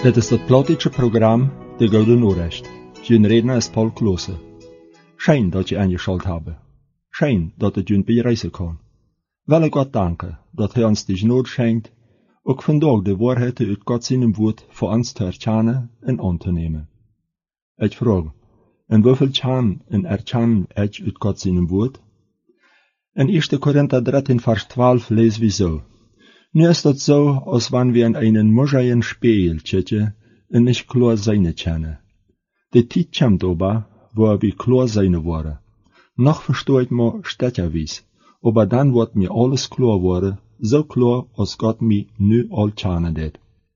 Dit is het plotische programma De Gouden Noorrecht. Zijn redner is Paul Klose. Schijn dat je aangeschaut hebt. Schijn dat het je bereizen kan. Wel ik God danken dat hij ons die nood schenkt, ook vandaag de waarheid uit God zijn woord voor ons te erkennen en aan te nemen. Ik vraag, en hoeveel chan en erkennen ik uit God zijn woord? In 1 Korinther 13 vers 12 lezen we zo. Nu is dat zo als wanneer we in een mooie spiegel kijken en niet klaar zijn kennen. De tijd komt aber, waar we klaar zijn worden. Nog verstoort me stetterwijs, aber dan wordt me alles klaar worden, zo klaar als God me nu al kennen deed.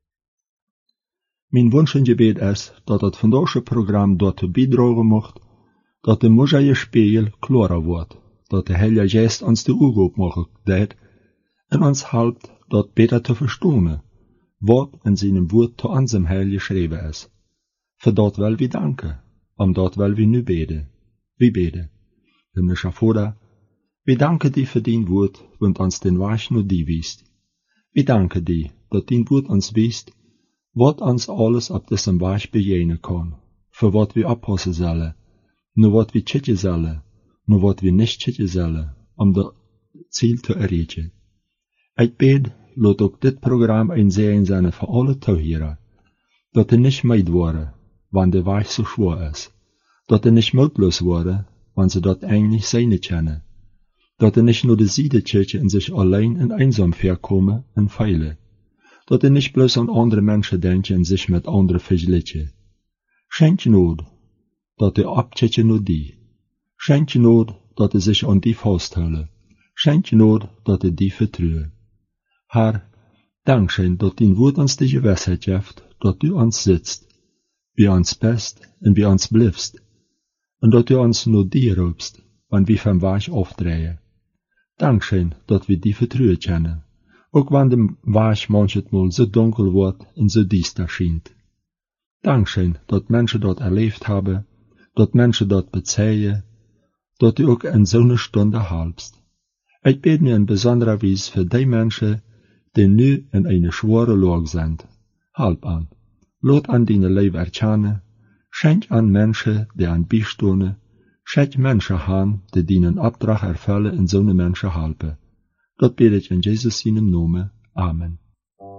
Mijn wens en gebed is dat het vandaagse programma daartoe bijdragen mocht, dat de mooie spiegel klarer wordt, dat de Heilige Geest ons de ogen opmaken deed en ons helpt dat beter te verstaan, wat in zijn woord te ons heil geschreven is. Voor dat wil we danken, omdat wil we nu beden. We beden. Hemelse Vader, we danken die voor dien woord, want ons den weg naar die wiest. We danken die, dat dien woord ons wiest, wat ons alles op deze weg bejenen kan, voor wat we oppassen zullen, naar wat we checken zullen, naar wat we niet checken zullen, om dat ziel te erreichen. Ik bid, laat ook dit programma een zegen zijn voor alle toeheren, dat er niet meid worden, wanneer de weg zo zwaar is, dat er niet moedeloos worden, wanneer ze dat eigenlijk zijn kennen, dat er niet naar de zijde kijken en zich alleen en eenzaam verkomen en feilen, dat er niet bloos aan andere mensen denken en zich met anderen vergelijken. Schenk je nood, dat er opkijken naar die. Schenk je nood, dat er zich aan die vasthouden. Schenk je nood, dat er die vertrouwen. Herr, dankzij dat die woord ons de gewissheid geeft, dat u ons zitst, bij ons best en bij ons blijft, en dat u ons naar die roepst, wanneer we van weg afdraaien. Dankzij dat we die vertrouwen kennen, ook wanneer de weg manchmal zo donker wordt en zo duister schijnt. Dankzij dat mensen dat erleefd hebben, dat mensen dat bezeigen, dat u ook in zo'n stunde helpt. Ik bid me in bijzondere wijze voor die mensen, die nu in een zware laag zijn. Help aan. Laat aan die leven erkennen. Schenk aan mensen die aan bijstonden. Schenk mensen aan die een opdracht ervullen en zo'n mensen helpen. Dat bid ik in Jezus' naam. Amen.